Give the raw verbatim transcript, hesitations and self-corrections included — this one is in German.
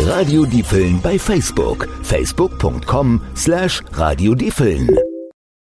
Radio Diefeln bei Facebook. facebook punkt com slash Radio Diefeln.